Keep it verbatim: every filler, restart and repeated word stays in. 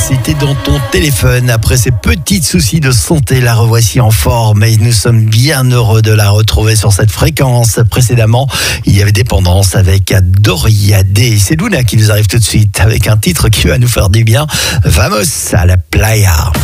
c'était dans ton téléphone. Après ces petits soucis de santé, la revoici en forme et nous sommes bien heureux de la retrouver sur cette fréquence. Précédemment, il y avait Dépendance avec Doria D. C'est Luna qui nous arrive tout de suite avec un titre qui va nous faire du bien. Vamos à la playa.